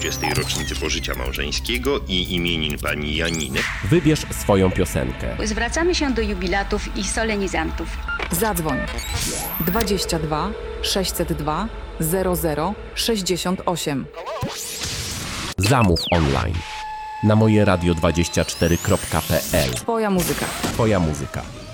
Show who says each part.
Speaker 1: 20. rocznicy pożycia małżeńskiego i imienin pani Janiny
Speaker 2: Wybierz swoją piosenkę.
Speaker 3: Zwracamy się do jubilatów i solenizantów.
Speaker 4: Zadzwoń 22 602 00 68.
Speaker 2: Zamów online na mojeradio24.pl.
Speaker 4: Twoja muzyka.
Speaker 2: Twoja muzyka.